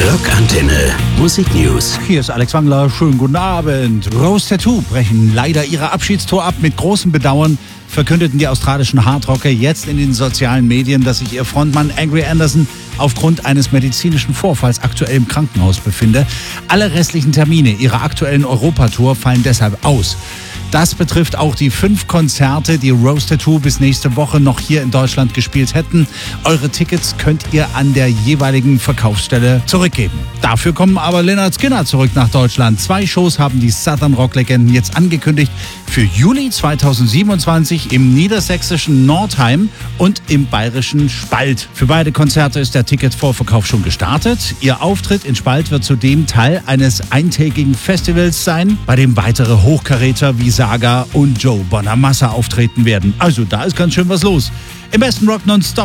Rockantenne Musiknews. Hier ist Alex Wangler. Schönen guten Abend. Rose Tattoo brechen leider ihre Abschiedstour ab. Mit großem Bedauern verkündeten die australischen Hardrocker jetzt in den sozialen Medien, dass sich ihr Frontmann Angry Anderson aufgrund eines medizinischen Vorfalls aktuell im Krankenhaus befinde. Alle restlichen Termine ihrer aktuellen Europatour fallen deshalb aus. Das betrifft auch die 5 Konzerte, die Rose Tattoo bis nächste Woche noch hier in Deutschland gespielt hätten. Eure Tickets könnt ihr an der jeweiligen Verkaufsstelle zurückgeben. Dafür kommen aber Lynyrd Skynyrd zurück nach Deutschland. 2 Shows haben die Southern Rock-Legenden jetzt angekündigt. Für Juli 2027 im niedersächsischen Nordheim und im bayerischen Spalt. Für beide Konzerte ist der Ticketvorverkauf schon gestartet. Ihr Auftritt in Spalt wird zudem Teil eines eintägigen Festivals sein, bei dem weitere Hochkaräter wie Saga und Joe Bonamassa auftreten werden. Also da ist ganz schön was los. Im besten Rock nonstop